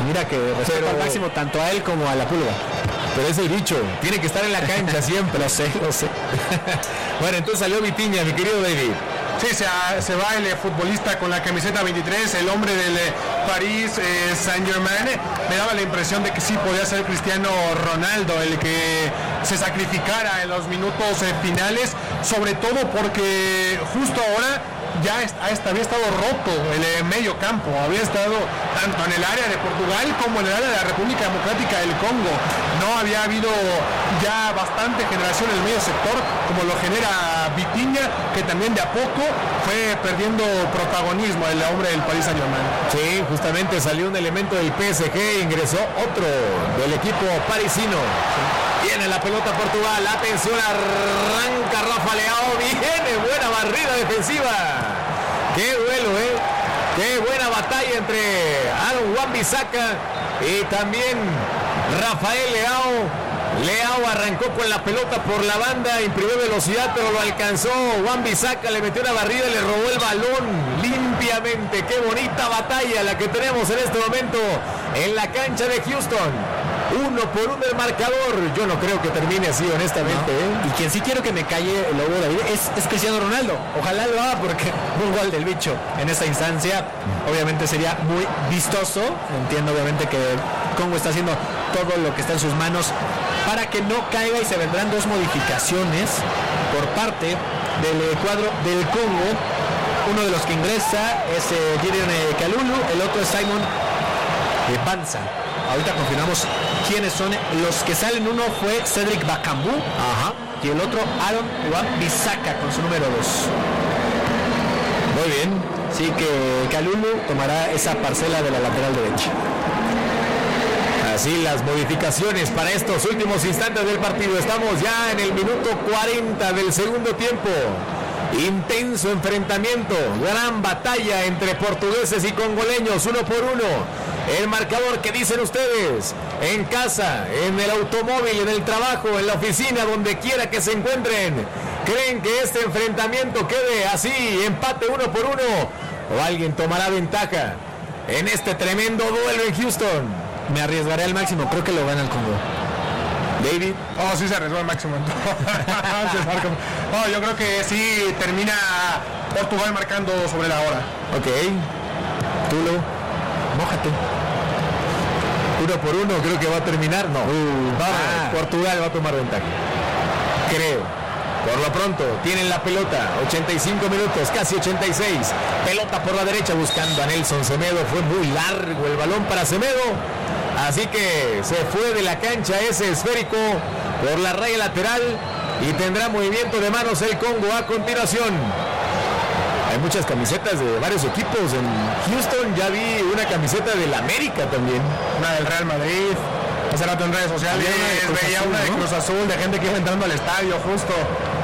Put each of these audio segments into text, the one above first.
Mira que respeto al máximo tanto a él como a la Pulga. Pero es el bicho, tiene que estar en la cancha siempre. Lo sé. Bueno, entonces salió Vitinha, mi querido David. Sí, se va el futbolista con la camiseta 23, el hombre del París Saint-Germain. Me daba la impresión de que sí podía ser Cristiano Ronaldo el que se sacrificara en los minutos finales, sobre todo porque justo ahora ya había estado roto el medio campo, había estado tanto en el área de Portugal como en el área de la República Democrática del Congo. No había habido ya bastante generación en el medio sector como lo genera Vitinha, que también de a poco fue perdiendo protagonismo el hombre del Paris Saint-Germain. Sí, justamente salió un elemento del PSG, ingresó otro del equipo parisino. Viene la pelota Portugal, atención, arranca Rafa Leao, viene buena barrida defensiva. Qué duelo, qué buena batalla entre Aaron Wan-Bissaka y también Rafael Leao. Leao arrancó con la pelota por la banda, imprimió velocidad, pero lo alcanzó Wan-Bissaka, le metió una barrida y le robó el balón limpiamente. Qué bonita batalla la que tenemos en este momento en la cancha de Houston. 1-1 el marcador. Yo no creo que termine así, honestamente. No. Y quien sí quiero que me calle el lobo, David, es Cristiano Ronaldo. Ojalá lo haga, porque un gol del bicho en esta instancia obviamente sería muy vistoso. Entiendo obviamente que Congo está haciendo todo lo que está en sus manos para que no caiga, y se vendrán dos modificaciones por parte del cuadro del Congo. Uno de los que ingresa es Gideon Kalulu, el otro es Simon Banza. Ahorita confirmamos quiénes son los que salen. Uno fue Cedric Bakambu, y el otro Aaron Wan-Bissaka con su número 2. Muy bien. Sí, que Kalulu tomará esa parcela de la lateral derecha. Así las modificaciones para estos últimos instantes del partido. Estamos ya en el minuto 40 del segundo tiempo. Intenso enfrentamiento, gran batalla entre portugueses y congoleños, 1-1. El marcador, que dicen ustedes, en casa, en el automóvil, en el trabajo, en la oficina, donde quiera que se encuentren. ¿Creen que este enfrentamiento quede así, empate 1-1? ¿O alguien tomará ventaja en este tremendo duelo en Houston? Me arriesgaré al máximo, creo que lo gana el Congo. David. Oh, sí se arriesgó al máximo. No, yo creo que sí termina Portugal marcando sobre la hora. Ok. Tulo, mójate. 1-1, creo que va a terminar. No. Portugal va a tomar ventaja. Creo. Por lo pronto, tienen la pelota. 85 minutos, casi 86. Pelota por la derecha buscando a Nelson Semedo. Fue muy largo el balón para Semedo. Así que se fue de la cancha ese esférico por la raya lateral y tendrá movimiento de manos el Congo a continuación. Hay muchas camisetas de varios equipos en Houston. Ya vi una camiseta del América también. Una del Real Madrid. Hace rato en redes sociales veía una de Cruz Azul, de gente que iba entrando al estadio justo.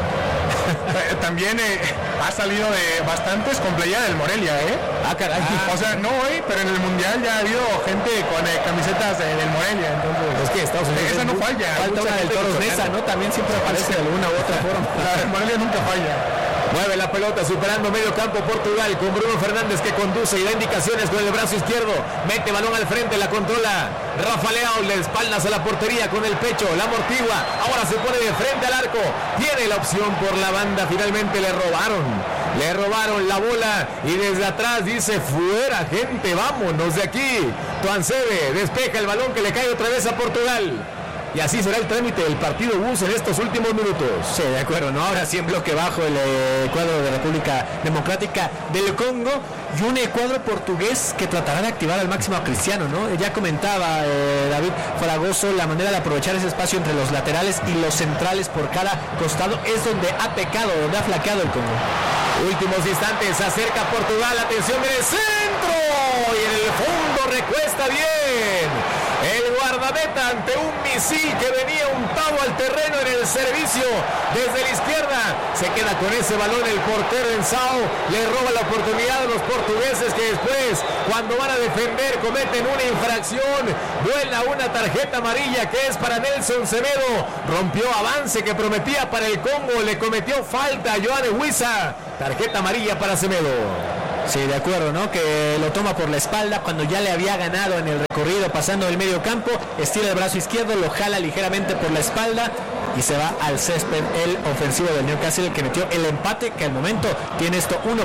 También ha salido de bastantes con playera del Morelia, caray. O sea, no hoy, pero en el Mundial ya ha habido gente con camisetas del Morelia, entonces es que Estados Unidos esa no falla. Falta una del Toros Neza, ¿no? También siempre aparece de alguna u otra forma. La del Morelia nunca falla. Mueve la pelota superando medio campo Portugal con Bruno Fernández, que conduce y da indicaciones con el brazo izquierdo. Mete balón al frente, la controla Rafa Leao, le espaldas a la portería con el pecho, la amortigua. Ahora se pone de frente al arco. Tiene la opción por la banda. Finalmente le robaron la bola y desde atrás dice: fuera, gente, vámonos de aquí. Tuansebe despeja el balón que le cae otra vez a Portugal. Y así será el trámite del partido bus en estos últimos minutos. Sí, de acuerdo, ¿no? Ahora sí en bloque bajo el cuadro de República Democrática del Congo y un cuadro portugués que tratará de activar al máximo a Cristiano, ¿no? Ya comentaba David Fragoso la manera de aprovechar ese espacio entre los laterales y los centrales por cada costado es donde ha pecado, donde ha flaqueado el Congo. Últimos instantes, se acerca Portugal, atención en el centro y en el fondo recuesta bien. El guardameta ante un misil que venía untado al terreno en el servicio desde la izquierda. Se queda con ese balón el portero Ensao. Le roba la oportunidad a los portugueses que después, cuando van a defender, cometen una infracción. Vuela una tarjeta amarilla que es para Nelson Semedo. Rompió avance que prometía para el Congo. Le cometió falta a Johan Huiza. Tarjeta amarilla para Semedo. Sí, de acuerdo, ¿no? Que lo toma por la espalda cuando ya le había ganado en el recorrido pasando del medio campo, estira el brazo izquierdo, lo jala ligeramente por la espalda y se va al césped el ofensivo del Newcastle, que metió el empate, que al momento tiene esto 1-1.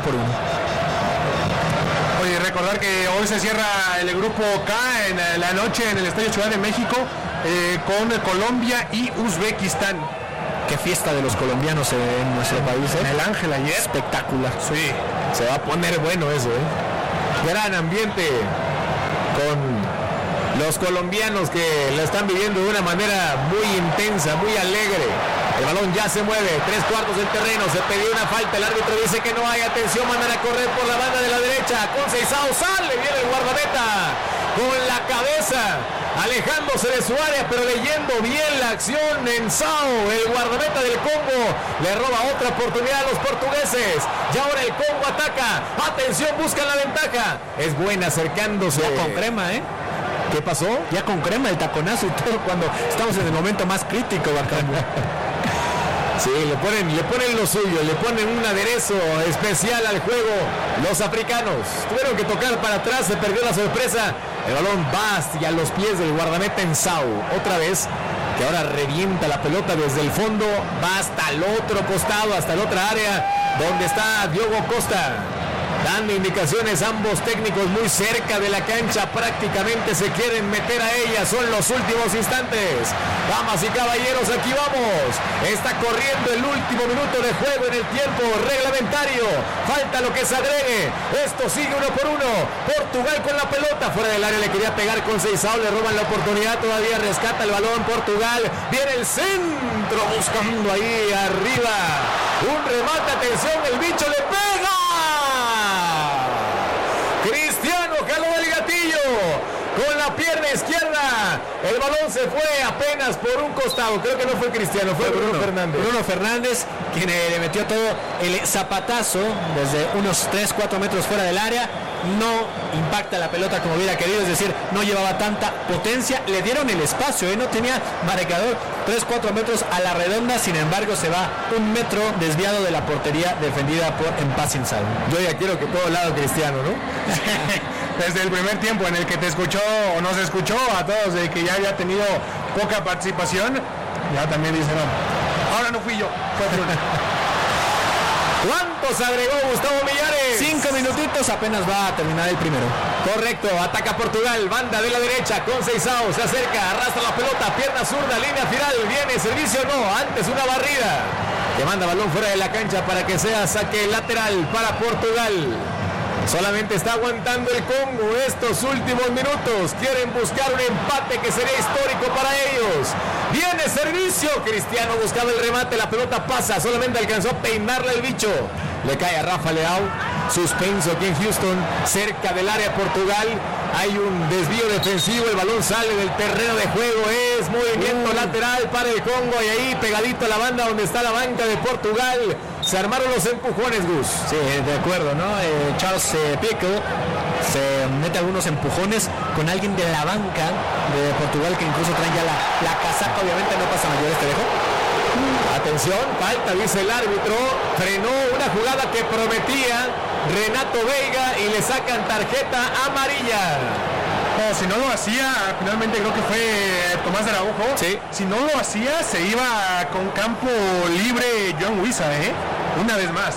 Oye, recordar que hoy se cierra el grupo K en la noche en el Estadio Ciudad de México con Colombia y Uzbekistán. Qué fiesta de los colombianos en nuestro país, ¿eh? En el Ángel ayer. Espectacular. Sí. Se va a poner bueno eso, ¿eh? Gran ambiente con los colombianos que lo están viviendo de una manera muy intensa, muy alegre. El balón ya se mueve, 3/4 del terreno, se pidió una falta, el árbitro dice que no hay, atención, mandan a correr por la banda de la derecha, Conceição sale, viene el guardameta con la cabeza, alejándose de su área, pero leyendo bien la acción en Sao, el guardameta del Congo, le roba otra oportunidad a los portugueses, y ahora el Congo ataca, atención, buscan la ventaja, es buena acercándose. Ya con crema, ¿eh? ¿Qué pasó? Ya con crema, el taconazo y todo, cuando estamos en el momento más crítico, Barcambo. Sí, le ponen lo suyo, le ponen un aderezo especial al juego. Los africanos tuvieron que tocar para atrás, se perdió la sorpresa. El balón va hacia los pies del guardameta en Sao. Otra vez, que ahora revienta la pelota desde el fondo, va hasta el otro costado, hasta la otra área, donde está Diogo Costa. Dando indicaciones ambos técnicos muy cerca de la cancha, prácticamente se quieren meter a ella, son los últimos instantes. Damas y caballeros, aquí vamos. Está corriendo el último minuto de juego en el tiempo reglamentario. Falta lo que se agregue. Esto sigue 1-1. Portugal con la pelota. Fuera del área le quería pegar con Conceição, le roban la oportunidad, todavía rescata el balón Portugal. Viene el centro buscando ahí arriba. Un remate, atención, el bicho le pega. Cristiano jaló el gatillo con la pierna izquierda, el balón se fue apenas por un costado, creo que no fue Cristiano, fue Bruno Fernández. Bruno Fernández, quien le metió todo el zapatazo desde unos 3-4 metros fuera del área, no impacta la pelota como hubiera querido, es decir, no llevaba tanta potencia, le dieron el espacio, no tenía marcador, 3-4 metros a la redonda, sin embargo se va 1 metro desviado de la portería defendida por Mpassing Sao. Yo ya quiero que todo lado Cristiano, ¿no? Desde el primer tiempo en el que te escuchó o no se escuchó a todos, de que ya había tenido poca participación, ya también dice no, ahora no fui yo, fue Bruno. ¿Cuántos agregó Gustavo Millares? 5 minutitos, apenas va a terminar el primero. Correcto, ataca Portugal, banda de la derecha, Conceição se acerca, arrastra la pelota, pierna zurda, línea final, viene, servicio no, antes una barrida, que manda balón fuera de la cancha para que sea saque lateral para Portugal. Solamente está aguantando el Congo estos últimos minutos. Quieren buscar un empate que sería histórico para ellos. Viene servicio. Cristiano buscaba el remate. La pelota pasa. Solamente alcanzó a peinarle el bicho. Le cae a Rafa Leao. Suspenso aquí en Houston. Cerca del área Portugal. Hay un desvío defensivo. El balón sale del terreno de juego. Es movimiento lateral para el Congo. Y ahí pegadito a la banda donde está la banca de Portugal. Se armaron los empujones, Gus. Sí, de acuerdo, ¿no? Charles Pico se mete algunos empujones con alguien de la banca de Portugal que incluso trae ya la casaca. Obviamente no pasa mayores, te dejo. Atención, falta, dice el árbitro. Frenó una jugada que prometía Renato Veiga y le sacan tarjeta amarilla. No, si no lo hacía, finalmente creo que fue Tomás de Araujo. Sí. Si no lo hacía, se iba con campo libre Joan Wissa, una vez más.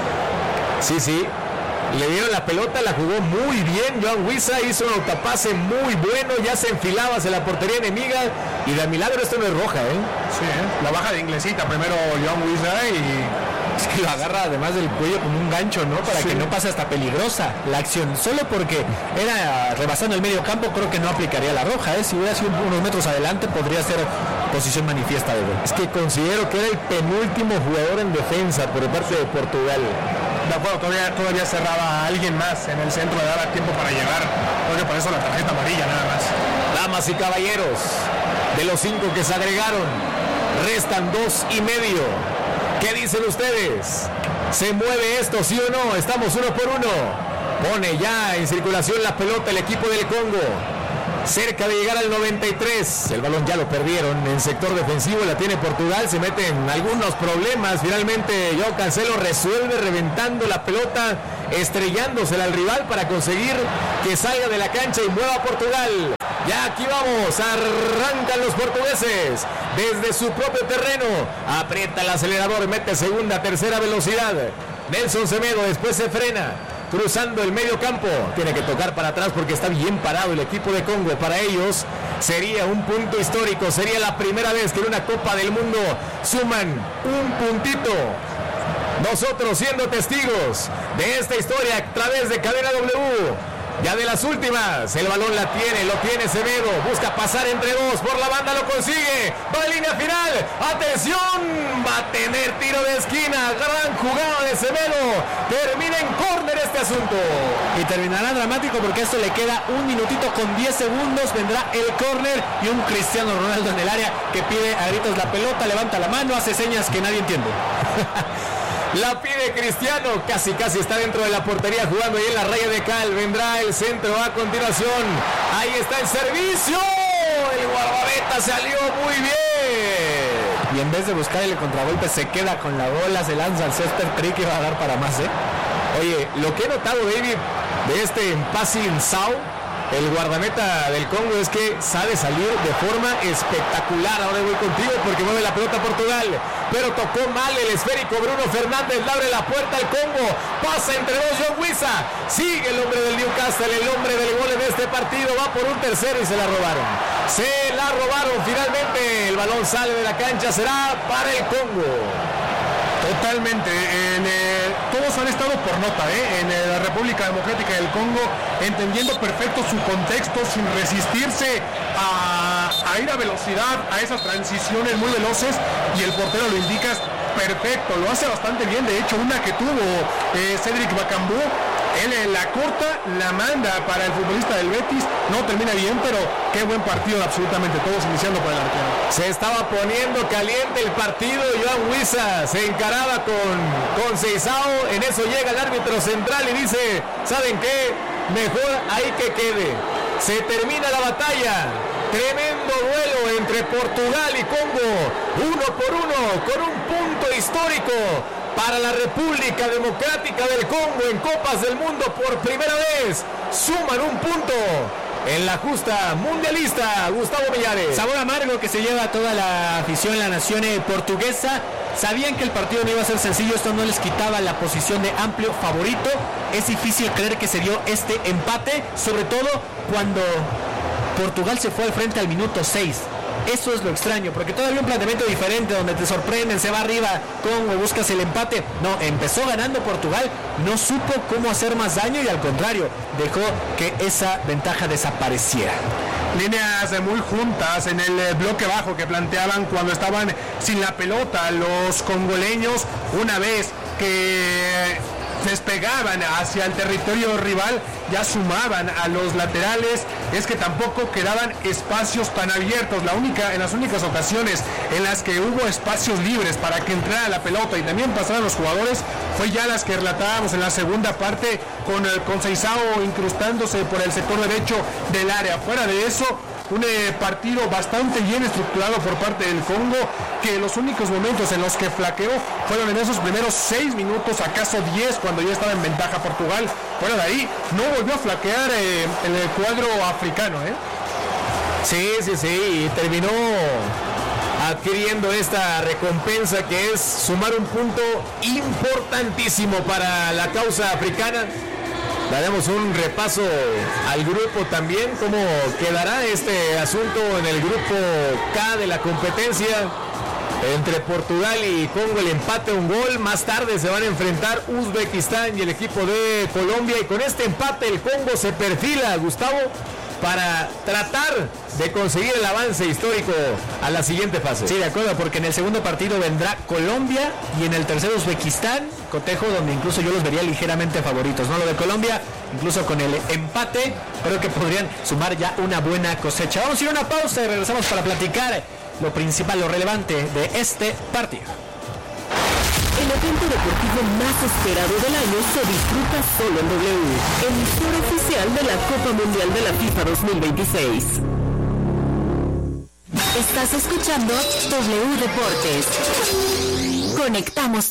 Sí. Le dieron la pelota, la jugó muy bien. Joan Wissa hizo un autopase muy bueno, ya se enfilaba hacia la portería enemiga. Y de milagro esto no es roja, Sí, la baja de Inglesita primero Joan Wissa y... Es que lo agarra además del cuello como un gancho, ¿no? Para que no pase hasta peligrosa la acción. Solo porque era rebasando el medio campo, creo que no aplicaría la roja, Si hubiera sido unos metros adelante, podría ser posición manifiesta de gol. Es que considero que era el penúltimo jugador en defensa por parte de Portugal. De acuerdo, todavía cerraba a alguien más en el centro, de dar tiempo para llegar. Creo que por eso la tarjeta amarilla nada más. Damas y caballeros, de los 5 que se agregaron, restan 2,5. ¿Qué dicen ustedes? ¿Se mueve esto, sí o no? Estamos 1-1. Pone ya en circulación la pelota el equipo del Congo. Cerca de llegar al 93. El balón ya lo perdieron en sector defensivo. La tiene Portugal. Se meten algunos problemas. Finalmente João Cancelo resuelve reventando la pelota estrellándosela al rival para conseguir que salga de la cancha y mueva a Portugal. Ya aquí vamos, arrancan los portugueses desde su propio terreno, aprieta el acelerador, mete segunda, tercera velocidad. Nelson Semedo después se frena, cruzando el medio campo, tiene que tocar para atrás porque está bien parado el equipo de Congo. Para ellos sería un punto histórico, sería la primera vez que en una Copa del Mundo suman un puntito. Nosotros siendo testigos de esta historia a través de Cadena W. Ya de las últimas, el balón lo tiene Semedo, busca pasar entre dos, por la banda lo consigue, va a línea final, atención, va a tener tiro de esquina, gran jugada de Semedo, termina en córner este asunto. Y terminará dramático porque esto le queda un minutito con 10 segundos, vendrá el córner y un Cristiano Ronaldo en el área que pide a gritos la pelota, levanta la mano, hace señas que nadie entiende. La pide Cristiano, casi está dentro de la portería jugando ahí en la raya de cal. Vendrá el centro a continuación. Ahí está el servicio. El guardameta salió muy bien. Y en vez de buscar el contragolpe se queda con la bola, se lanza al césped. Creí que iba a dar para más, ¿eh? Oye, lo que he notado, David, de este Mpassing Sow, el guardameta del Congo, es que sabe salir de forma espectacular. Ahora voy contigo porque mueve la pelota Portugal, pero tocó mal el esférico. Bruno Fernández le abre la puerta al Congo, pasa entre dos, John Wissa, sigue el hombre del Newcastle, el hombre del gol en este partido, va por un tercero y se la robaron. Finalmente el balón sale de la cancha, será para el Congo. Totalmente, todos han estado por nota, en la República Democrática del Congo, entendiendo perfecto su contexto, sin resistirse a ir a velocidad, a esas transiciones muy veloces, y el portero lo indica perfecto, lo hace bastante bien. De hecho, una que tuvo Cédric Bakambu, él la corta, la manda para el futbolista del Betis, no termina bien, pero qué buen partido de absolutamente todos, iniciando por el arquero. Se estaba poniendo caliente el partido, Johan Wissa se encaraba con Seisao, en eso llega el árbitro central y dice, ¿saben qué? Mejor ahí que quede. Se termina la batalla, tremendo duelo entre Portugal y Congo, 1-1, con un punto histórico para la República Democrática del Congo en Copas del Mundo por primera vez. Suman un punto en la justa mundialista. Gustavo Millares. Sabor amargo que se lleva toda la afición, la nación portuguesa. Sabían que el partido no iba a ser sencillo, esto no les quitaba la posición de amplio favorito. Es difícil creer que se dio este empate, sobre todo cuando Portugal se fue al frente al minuto 6. Eso es lo extraño, porque todavía un planteamiento diferente donde te sorprenden, se va arriba, Congo, buscas el empate. No, empezó ganando Portugal, no supo cómo hacer más daño y al contrario, dejó que esa ventaja desapareciera. Líneas muy juntas en el bloque bajo que planteaban cuando estaban sin la pelota los congoleños, una vez que despegaban hacia el territorio rival, ya sumaban a los laterales, es que tampoco quedaban espacios tan abiertos. En las únicas ocasiones en las que hubo espacios libres para que entrara la pelota y también pasaran los jugadores, fue ya las que relatábamos en la segunda parte, con Seisao incrustándose por el sector derecho del área. Fuera de eso, un partido bastante bien estructurado por parte del Congo, que los únicos momentos en los que flaqueó fueron en esos primeros 6 minutos, acaso 10, cuando ya estaba en ventaja Portugal. Fuera de ahí, no volvió a flaquear en el cuadro africano. Sí, y terminó adquiriendo esta recompensa que es sumar un punto importantísimo para la causa africana. Daremos un repaso al grupo también, cómo quedará este asunto en el grupo K de la competencia. Entre Portugal y Congo el empate, un gol. Más tarde se van a enfrentar Uzbekistán y el equipo de Colombia. Y con este empate el Congo se perfila, Gustavo, para tratar de conseguir el avance histórico a la siguiente fase. Sí, de acuerdo, porque en el segundo partido vendrá Colombia y en el tercero Uzbekistán, cotejo donde incluso yo los vería ligeramente favoritos, ¿no? Lo de Colombia, incluso con el empate, creo que podrían sumar ya una buena cosecha. Vamos a ir a una pausa y regresamos para platicar lo principal, lo relevante de este partido. El evento deportivo más esperado del año se disfruta solo en W, emisora oficial de la Copa Mundial de la FIFA 2026. Estás escuchando W Deportes. Conectamos